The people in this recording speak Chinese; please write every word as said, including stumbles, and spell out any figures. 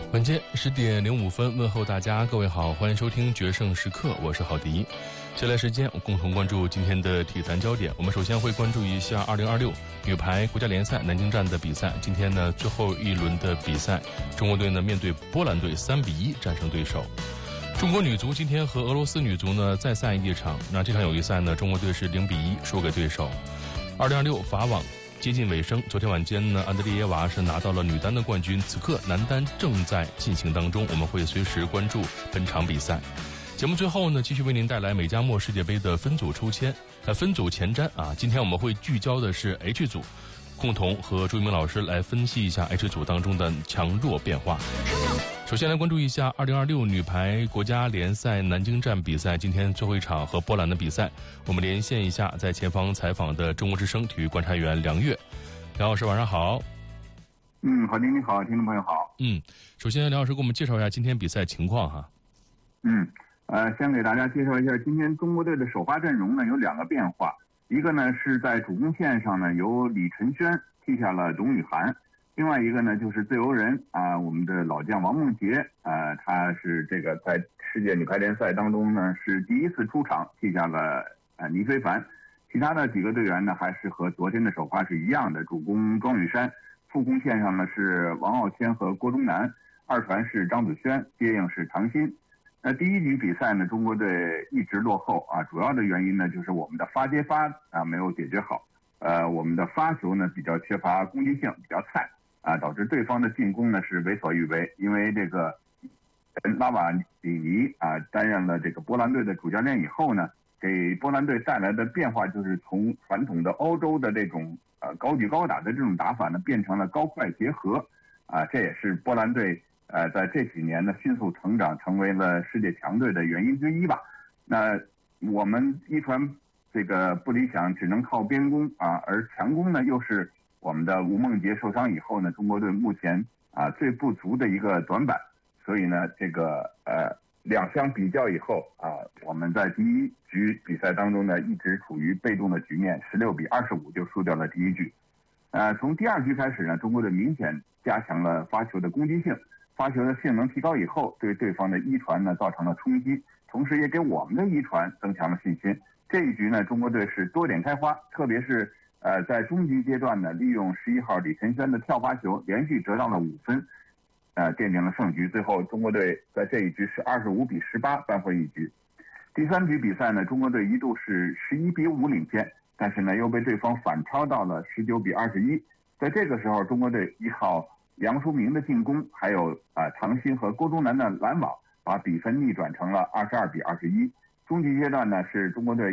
晚间十点零五分，问候大家，各位好，欢迎收听决胜时刻，我是郝迪。接下来时间，我共同关注今天的体坛焦点。我们首先会关注一下二零二六女排国家联赛南京站的比赛。今天呢，最后一轮的比赛，中国队呢面对波兰队三比一战胜对手。中国女足今天和俄罗斯女足呢再赛一场，那这场友谊赛呢，中国队是零比一输给对手。二零二六法网接近尾声，昨天晚间呢，安德烈耶娃是拿到了女单的冠军，此刻男单正在进行当中，我们会随时关注本场比赛。节目最后呢，继续为您带来美加墨世界杯的分组抽签，呃，分组前瞻啊，今天我们会聚焦的是 H 组，共同和朱一鸣老师来分析一下 H 组当中的强弱变化。首先来关注一下二零二六女排国家联赛南京站比赛，今天最后一场和波兰的比赛，我们连线一下在前方采访的中国之声体育观察员梁月。梁老师晚上好。 嗯，郝丁你好，听众朋友好。 嗯，首先梁老师给我们介绍一下今天比赛情况哈。 嗯，呃，先给大家介绍一下今天中国队的首发阵容呢有两个变化，一个呢是在主攻线上呢由李晨轩替下了董雨涵。另外一个呢，就是自由人啊、呃，我们的老将王梦洁啊、呃，他是这个在世界女排联赛当中呢是第一次出场，替下了呃倪飞凡。其他的几个队员呢，还是和昨天的首发是一样的，主攻庄雨珊，副攻线上呢是王傲谦和郭冬楠，二传是张子萱，接应是唐鑫。那第一局比赛呢，中国队一直落后啊，主要的原因呢就是我们的发接发啊没有解决好，呃，我们的发球呢比较缺乏攻击性，比较菜。啊，导致对方的进攻呢是为所欲为，因为这个拉瓦里尼啊担任了这个波兰队的主教练以后呢，给波兰队带来的变化就是从传统的欧洲的这种呃高举高打的这种打法呢，变成了高快结合，啊，这也是波兰队呃在这几年呢迅速成长，成为了世界强队的原因之一吧。那我们一传这个不理想，只能靠边攻啊，而强攻呢又是我们的吴梦洁受伤以后呢，中国队目前啊最不足的一个短板，所以呢，这个呃两相比较以后啊，我们在第一局比赛当中呢，一直处于被动的局面，十六比二十五就输掉了第一局。呃，从第二局开始呢，中国队明显加强了发球的攻击性，发球的性能提高以后，对对方的一传呢造成了冲击，同时也给我们的一传增强了信心。这一局呢，中国队是多点开花，特别是呃，在中级阶段呢，利用十一号李晨轩的跳发球，连续得到了五分，呃，奠定了胜局。最后，中国队在这一局是二十五比十八扳回一局。第三局比赛呢，中国队一度是十一比五领先，但是呢，又被对方反超到了十九比二十一。在这个时候，中国队依靠杨淑明的进攻，还有啊、呃、唐鑫和郭冬楠的拦网，把比分逆转成了二十二比二十一。中级阶段呢，是中国队